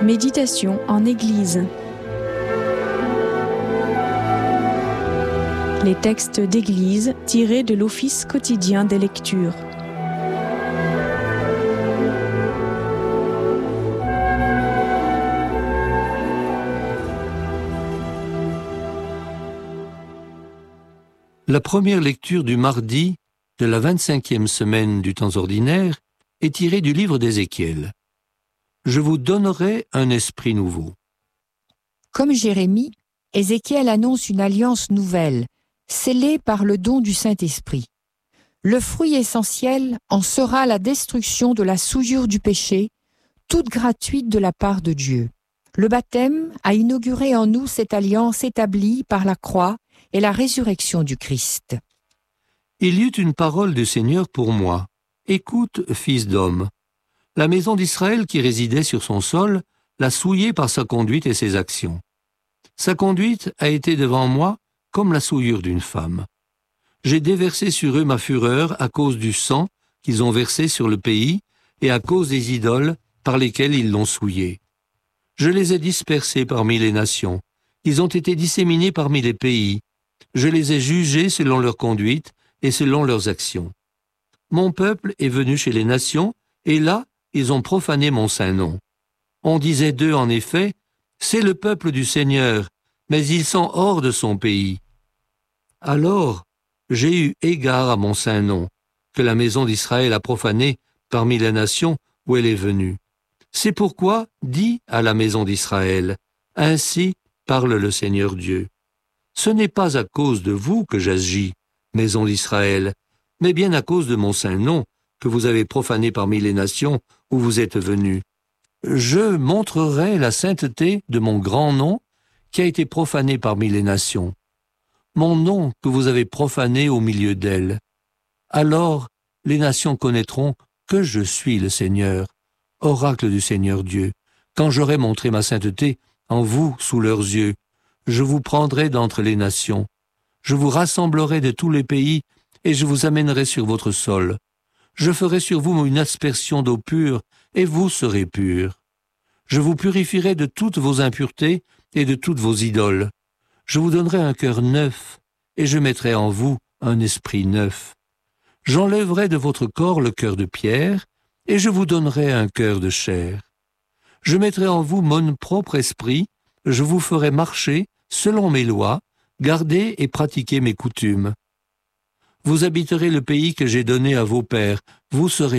Méditation en Église. Les textes d'Église tirés de l'Office quotidien des lectures. La première lecture du mardi de la 25e semaine du temps ordinaire est tirée du livre d'Ézéchiel. Je vous donnerai un esprit nouveau. Comme Jérémie, Ézéchiel annonce une alliance nouvelle, scellée par le don du Saint-Esprit. Le fruit essentiel en sera la destruction de la souillure du péché, toute gratuite de la part de Dieu. Le baptême a inauguré en nous cette alliance établie par la croix et la résurrection du Christ. Il y eut une parole du Seigneur pour moi. Écoute, fils d'homme. La maison d'Israël qui résidait sur son sol l'a souillé par sa conduite et ses actions. Sa conduite a été devant moi comme la souillure d'une femme. J'ai déversé sur eux ma fureur à cause du sang qu'ils ont versé sur le pays et à cause des idoles par lesquelles ils l'ont souillé. Je les ai dispersés parmi les nations. Ils ont été disséminés parmi les pays. Je les ai jugés selon leur conduite et selon leurs actions. Mon peuple est venu chez les nations, et là, ils ont profané mon saint nom. On disait d'eux, en effet, c'est le peuple du Seigneur, mais ils sont hors de son pays. Alors, j'ai eu égard à mon saint nom, que la maison d'Israël a profané parmi les nations où elle est venue. C'est pourquoi, dis à la maison d'Israël, ainsi parle le Seigneur Dieu. Ce n'est pas à cause de vous que j'agis, maison d'Israël, mais bien à cause de mon saint nom que vous avez profané parmi les nations où vous êtes venus. Je montrerai la sainteté de mon grand nom qui a été profané parmi les nations, mon nom que vous avez profané au milieu d'elles. Alors les nations connaîtront que je suis le Seigneur, oracle du Seigneur Dieu, quand j'aurai montré ma sainteté en vous sous leurs yeux. Je vous prendrai d'entre les nations. Je vous rassemblerai de tous les pays et je vous amènerai sur votre sol. Je ferai sur vous une aspersion d'eau pure et vous serez purs. Je vous purifierai de toutes vos impuretés et de toutes vos idoles. Je vous donnerai un cœur neuf et je mettrai en vous un esprit neuf. J'enlèverai de votre corps le cœur de pierre et je vous donnerai un cœur de chair. Je mettrai en vous mon propre esprit. Je vous ferai marcher selon mes lois, garder et pratiquer mes coutumes. Vous habiterez le pays que j'ai donné à vos pères, vous serez